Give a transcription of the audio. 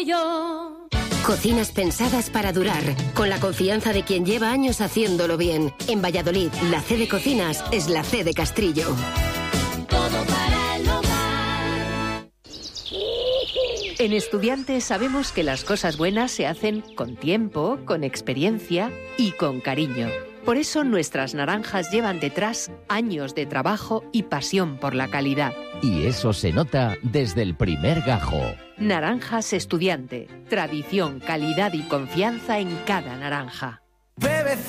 Castillo. Cocinas pensadas para durar, con la confianza de quien lleva años haciéndolo bien. En Valladolid, la C de Cocinas es la C de Castrillo. Todo para el hogar. En Estudiantes sabemos que las cosas buenas se hacen con tiempo, con experiencia y con cariño. Por eso nuestras naranjas llevan detrás años de trabajo y pasión por la calidad. Y eso se nota desde el primer gajo. Naranjas Estudiante. Tradición, calidad y confianza en cada naranja.